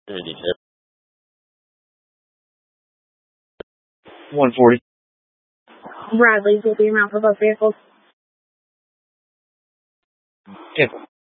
$140. Bradley's will be around for both vehicles. Yeah.